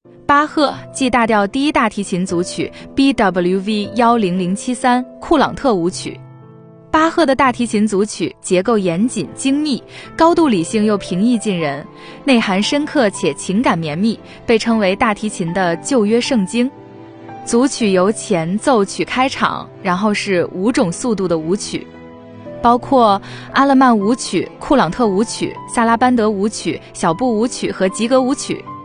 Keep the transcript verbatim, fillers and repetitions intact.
巴赫 G 大调第一大提琴组曲 B W V 一零零七三库朗特舞曲。巴赫的大提琴组曲结构严谨精密，高度理性又平易近人，内涵深刻且情感绵密，被称为大提琴的旧约圣经。组曲由前奏曲开场，然后是五种速度的舞曲，包括阿勒曼舞曲、库朗特舞曲、萨拉班德舞曲、小步舞曲和吉格舞曲。